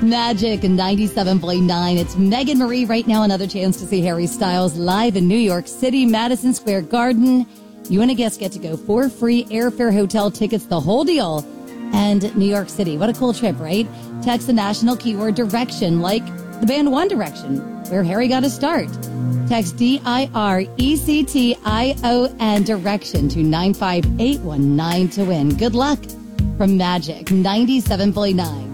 Magic 97.9. It's Megan Marie right now. Another chance to see Harry Styles live in New York City, Madison Square Garden. You and a guest get to go for free airfare, hotel tickets, the whole deal. And New York City. What a cool trip, right? Text the national keyword direction, like the band One Direction, where Harry got his start. Text DIRECTION direction to 95819 to win. Good luck from Magic 97.9.